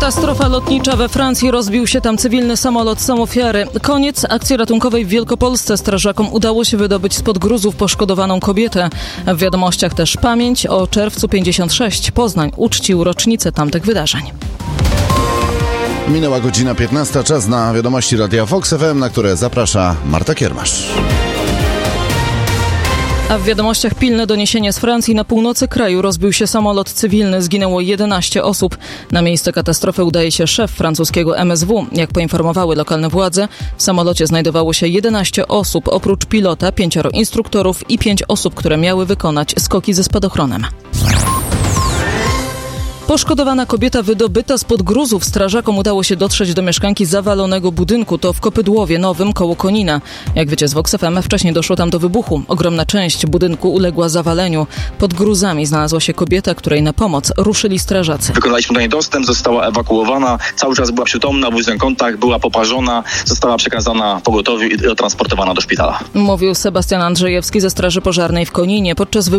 Katastrofa lotnicza we Francji. Rozbił się tam cywilny samolot. Są ofiary. Koniec akcji ratunkowej w Wielkopolsce. Strażakom udało się wydobyć spod gruzów poszkodowaną kobietę. W wiadomościach też pamięć o czerwcu 56. Poznań uczcił rocznicę tamtych wydarzeń. Minęła godzina 15. Czas na wiadomości Radia Fox FM, na które zaprasza Marta Kiermasz. A w wiadomościach pilne doniesienie z Francji. Na północy kraju rozbił się samolot cywilny. Zginęło 11 osób. Na miejsce katastrofy udaje się szef francuskiego MSW. Jak poinformowały lokalne władze, w samolocie znajdowało się 11 osób. Oprócz pilota 5 instruktorów i 5 osób, które miały wykonać skoki ze spadochronem. Poszkodowana kobieta wydobyta spod gruzów. Strażakom udało się dotrzeć do mieszkanki zawalonego budynku. To w Kopydłowie Nowym koło Konina. Jak wiecie z Vox FM, wcześniej doszło tam do wybuchu. Ogromna część budynku uległa zawaleniu. Pod gruzami znalazła się kobieta, której na pomoc ruszyli strażacy. Wykonaliśmy do niej dostęp, została ewakuowana, cały czas była przytomna, w luźnych kątach, była poparzona, została przekazana pogotowiu i transportowana do szpitala. Mówił Sebastian Andrzejewski ze Straży Pożarnej w Koninie. Podczas